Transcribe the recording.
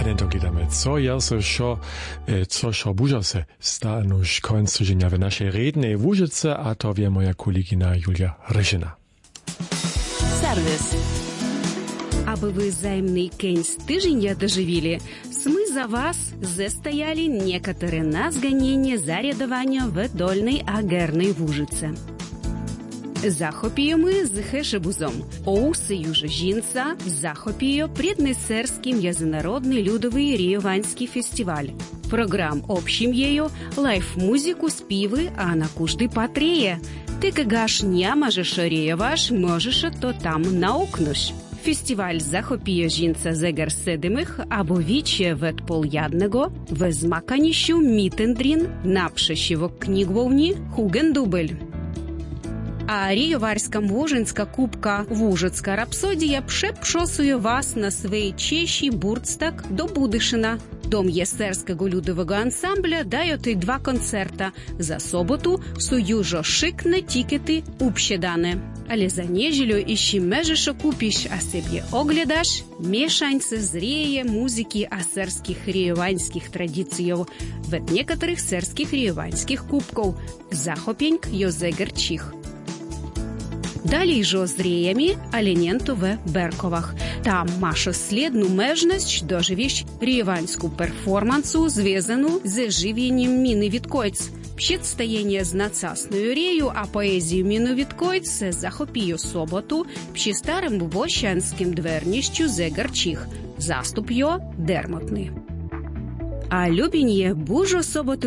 to gledamy, co jest co buża se stanuś końcu dzienia w naszej rednej Łużyce, a to wie moja kolegina Julia Ryżyna. Serwis. Aby вы взаимный кенс тыженья доживили, мы за вас застояли некоторые на сгонение зарядования в Дольной Агерной Вужице. Захопіємо з Хешебузом. У Союзу жінця захопіє Преднесерський м'язонародний людовий рієванський фестиваль. Програм общим ею, лайф-музику, співы, а на кождый патреє. Ти кагаш не можеш рієваш, можеш то там наукнуш. Фестиваль захопіє жінця зегер седимих або віче вет пол'ядного, в змаканіщу мітендрін, напшещівок книгвовні, хугендубль. А рієварська Вужинська кубка Вужицька рапсодія пшепшосує вас на своїй чещі бурцтак до Будишина. Дом єстерського людового ансамбля дає 2 концерта. За соботу союжо шикне тікети упщедане. Але за неділю іще межешо купиш, а себе оглядаш мешанці зріє музики асерських рієванських традицій. В некоторих серських рієванських кубков. Захопеньк йозегерчих. Далі жо з ріями, але нєнто в Берковах. Там маша слідну межність доживіш рієванську перформансу, зв'язану з живінням Міни Віткойц. Przedstawienie z nacasnою рією, а поезію Міну Віткойц се захопію соботу пrzy старим Вощанським дверніщу зегарчих. Заступ йо дермотний. А любінє бужо соботу